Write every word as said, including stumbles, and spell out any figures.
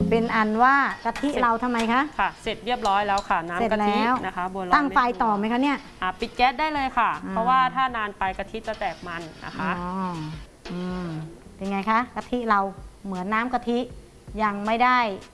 เป็นอันว่ากะทิเราทำไมคะค่ะเสร็จเรียบร้อยแล้วค่ะน้ำกะทินะคะบัวลอยตั้งไฟต่อไหมคะเนี่ยปิดแก๊สได้เลยค่ะเพราะว่าถ้านานไปกะทิจะแตกมันนะคะอ๋ออืมเป็นไงคะกะทิเราเหมือนน้ำกะทิยังไม่ได้